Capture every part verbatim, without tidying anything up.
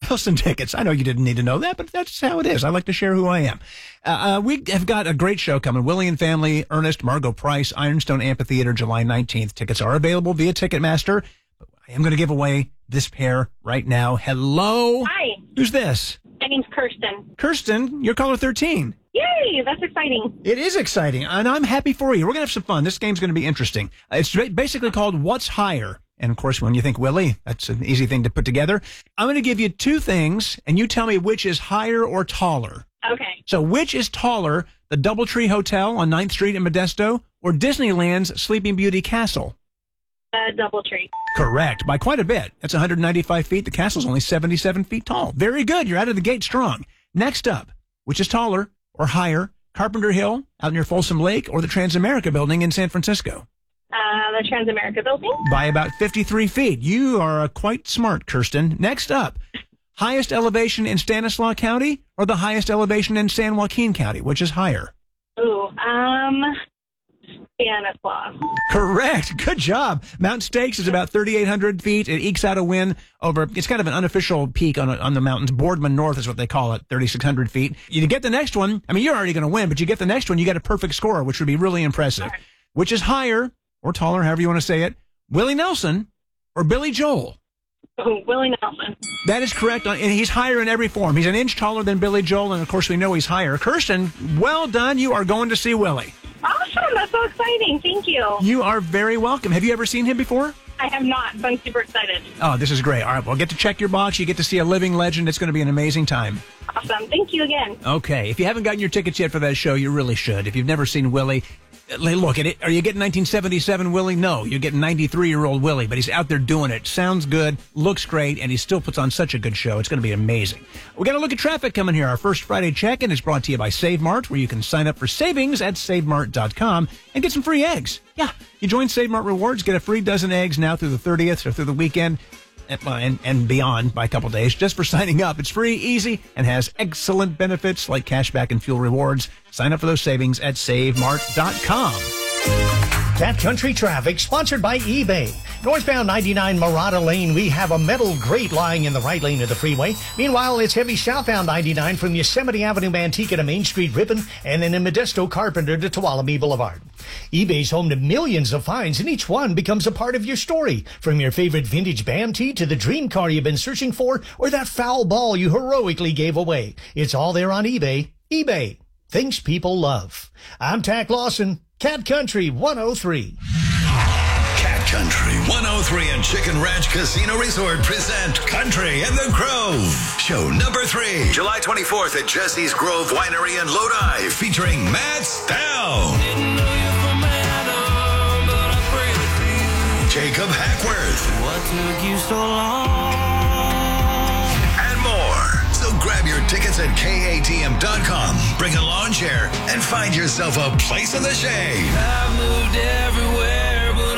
Nelson tickets. I know you didn't need to know that, but that's how it is. I like to share who I am. Uh, uh, we have got a great show coming. Willie and Family, Ernest, Margot Price, Ironstone Amphitheater, July nineteenth. Tickets are available via Ticketmaster. But I am going to give away this pair right now. Hello. Hi. Who's this? My name's Kirsten. Kirsten, you're caller thirteen. Yay, that's exciting. It is exciting, and I'm happy for you. We're going to have some fun. This game's going to be interesting. Uh, It's ba- basically called What's Higher? And, of course, when you think Willie, that's an easy thing to put together. I'm going to give you two things, and you tell me which is higher or taller. Okay. So which is taller, the Doubletree Hotel on ninth Street in Modesto or Disneyland's Sleeping Beauty Castle? Uh, Doubletree. Correct, by quite a bit. That's one hundred ninety-five feet. The castle's only seventy-seven feet tall. Very good. You're out of the gate strong. Next up, which is taller or higher, Carpenter Hill out near Folsom Lake or the Transamerica Building in San Francisco? Uh, the Transamerica Building. By about fifty-three feet. You are uh, quite smart, Kirsten. Next up, highest elevation in Stanislaus County or the highest elevation in San Joaquin County? Which is higher? Ooh, um, Stanislaus. Correct. Good job. Mount Stakes is about thirty-eight hundred feet. It ekes out a win over, it's kind of an unofficial peak on on the mountains. Boardman North is what they call it, thirty-six hundred feet. You get the next one. I mean, you're already going to win, but you get the next one, you get a perfect score, which would be really impressive. Right. Which is higher or taller, however you want to say it, Willie Nelson or Billy Joel? Ooh, Willie Nelson. That is correct, and he's higher in every form. He's an inch taller than Billy Joel, and of course we know he's higher. Kirsten, well done. You are going to see Willie. Awesome. That's so exciting. Thank you. You are very welcome. Have you ever seen him before? I have not, but I'm super excited. Oh, this is great. All right, well, get to check your box. You get to see a living legend. It's going to be an amazing time. Awesome. Thank you again. Okay, if you haven't gotten your tickets yet for that show, you really should. If you've never seen Willie, look at it. Are you getting nineteen seventy-seven Willie? No, you're getting ninety-three-year-old Willie, but he's out there doing it. Sounds good, looks great, and he still puts on such a good show. It's going to be amazing. We got to look at traffic coming here. Our first Friday check-in is brought to you by Save Mart, where you can sign up for savings at save mart dot com and get some free eggs. Yeah, you join Save Mart Rewards, get a free dozen eggs now through the thirtieth or through the weekend. And, and beyond by a couple days just for signing up. It's free, easy, and has excellent benefits like cashback and fuel rewards. Sign up for those savings at save mart dot com. Cat Country Traffic, sponsored by eBay. Northbound ninety-nine Murata Lane, we have a metal grate lying in the right lane of the freeway. Meanwhile, it's heavy southbound ninety-nine from Yosemite Avenue, Manteca to Main Street, Ripon, and then in Modesto, Carpenter to Tuolumne Boulevard. eBay's home to millions of finds, and each one becomes a part of your story. From your favorite vintage B A M tee to the dream car you've been searching for, or that foul ball you heroically gave away. It's all there on eBay. eBay. Things people love. I'm Tack Lawson. Cat Country one oh three. Cat Country one oh three and Chicken Ranch Casino Resort present Country in the Grove. Show number three, July twenty-fourth at Jesse's Grove Winery in Lodi, featuring Matt Stone, Jacob Hackworth, What took you so long? and more. So grab your tickets at K A T M dot com, bring a lawn chair, and find yourself a place in the shade. I've moved everywhere but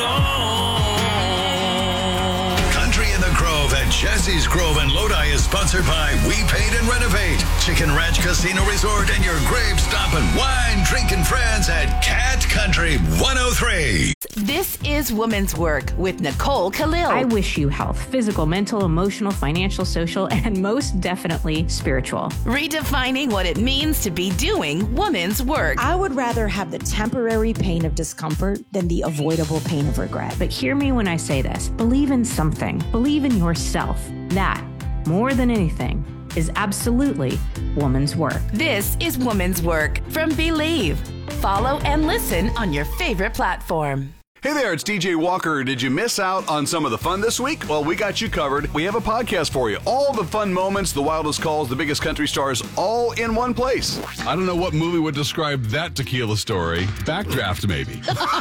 home. Country in the Grove at Jesse's Grove in Lodi is sponsored by We Paint and Renovate, Chicken Ranch Casino Resort, and your grave stopping, wine drinking friends at Cat Country one oh three. This is Woman's Work with Nicole Khalil. I wish you health, physical, mental, emotional, financial, social, and most definitely spiritual. Redefining what it means to be doing woman's work. I would rather have the temporary pain of discomfort than the avoidable pain of regret. But hear me when I say this. Believe in something. Believe in yourself. That, more than anything, is absolutely woman's work. This is Woman's Work from Believe. Follow and listen on your favorite platform. Hey there, it's D J Walker. Did you miss out on some of the fun this week? Well, we got you covered. We have a podcast for you. All the fun moments, the wildest calls, the biggest country stars, all in one place. I don't know what movie would describe that tequila story. Backdraft, maybe.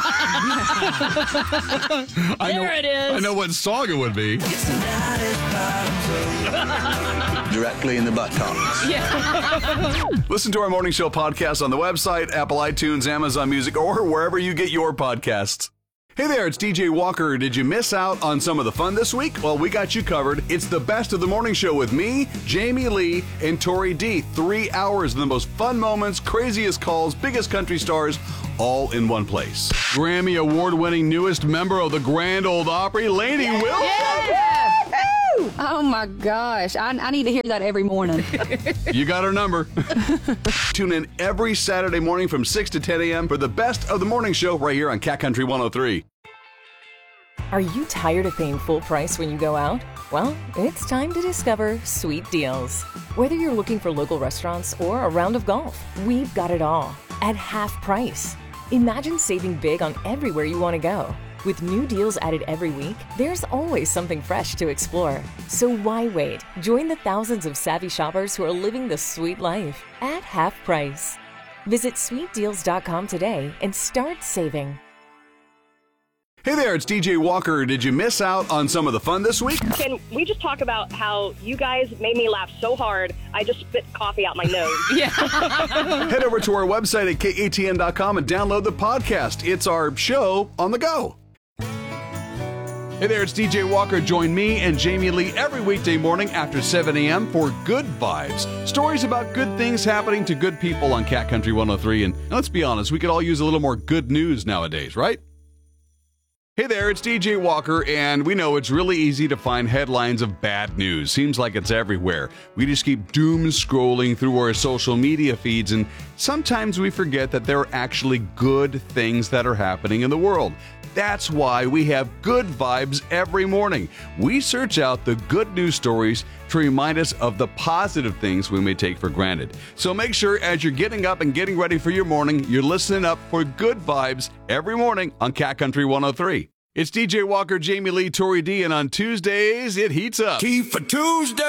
I There know, it is. I know what song it would be. Directly in the buttocks. Listen to our morning show podcast on the website, Apple iTunes, Amazon Music, or wherever you get your podcasts. Hey there, it's D J Walker. Did you miss out on some of the fun this week? Well, we got you covered. It's the best of the morning show with me, Jamie Lee, and Tori D. Three hours of the most fun moments, craziest calls, biggest country stars, all in one place. Grammy award-winning newest member of the Grand Ole Opry, Lainey Wilson. Woo! Oh my gosh, I, I need to hear that every morning. You got our number. Tune in every Saturday morning from six to ten a.m. for the best of the morning show right here on Cat Country one oh three. Are you tired of paying full price when you go out? Well, it's time to discover Sweet Deals. Whether you're looking for local restaurants or a round of golf, we've got it all at half price. Imagine saving big on everywhere you want to go. With new deals added every week, there's always something fresh to explore. So why wait? Join the thousands of savvy shoppers who are living the sweet life at half price. Visit sweet deals dot com today and start saving. Hey there, it's D J Walker. Did you miss out on some of the fun this week? Can we just talk about how you guys made me laugh so hard, I just spit coffee out my nose? Yeah. Head over to our website at K A T N dot com and download the podcast. It's our show on the go. Hey there, it's D J Walker. Join me and Jamie Lee every weekday morning after seven a.m. for Good Vibes. Stories about good things happening to good people on Cat Country one oh three. And let's be honest, we could all use a little more good news nowadays, right? Hey there, it's D J Walker, and we know it's really easy to find headlines of bad news. Seems like it's everywhere. We just keep doom scrolling through our social media feeds, and sometimes we forget that there are actually good things that are happening in the world. That's why we have Good Vibes every morning. We search out the good news stories to remind us of the positive things we may take for granted. So make sure as you're getting up and getting ready for your morning, you're listening up for Good Vibes every morning on Cat Country one oh three. It's D J Walker, Jamie Lee, Tori D, and on Tuesdays, it heats up. Tea for Tuesday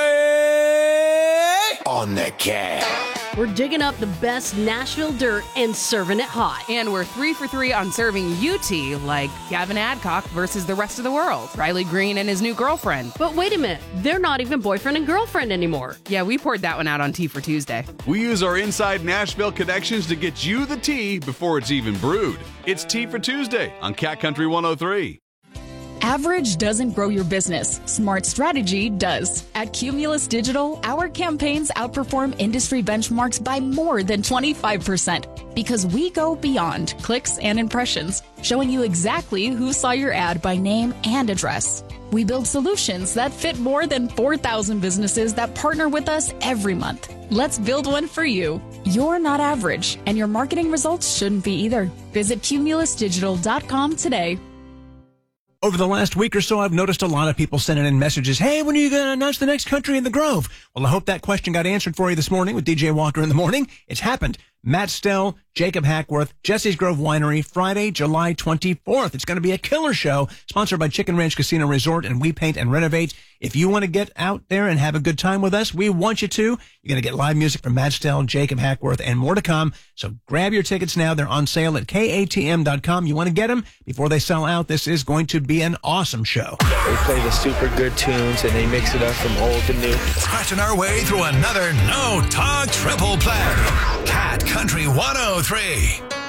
on the Cat. We're digging up the best Nashville dirt and serving it hot. And we're three for three on serving you tea, like Gavin Adcock versus the rest of the world, Riley Green and his new girlfriend. But wait a minute, they're not even boyfriend and girlfriend anymore. Yeah, we poured that one out on Tea for Tuesday. We use our inside Nashville connections to get you the tea before it's even brewed. It's Tea for Tuesday on Cat Country one oh three. Average doesn't grow your business. Smart strategy does. At Cumulus Digital, our campaigns outperform industry benchmarks by more than twenty-five percent because we go beyond clicks and impressions, showing you exactly who saw your ad by name and address. We build solutions that fit more than four thousand businesses that partner with us every month. Let's build one for you. You're not average, and your marketing results shouldn't be either. Visit cumulus digital dot com today. Over the last week or so, I've noticed a lot of people sending in messages. Hey, when are you going to announce the next country in the Grove? Well, I hope that question got answered for you this morning with D J Walker in the morning. It's happened. Matt Stell, Jacob Hackworth, Jesse's Grove Winery, Friday, July twenty-fourth. It's going to be a killer show, sponsored by Chicken Ranch Casino Resort and We Paint and Renovate. If you want to get out there and have a good time with us, we want you to. You're going to get live music from Matt Stell, Jacob Hackworth, and more to come. So grab your tickets now. They're on sale at K A T M dot com. You want to get them before they sell out. This is going to be an awesome show. They play the super good tunes, and they mix it up from old to new. Scratching our way through another No Talk Triple Play. Cat Country one oh three.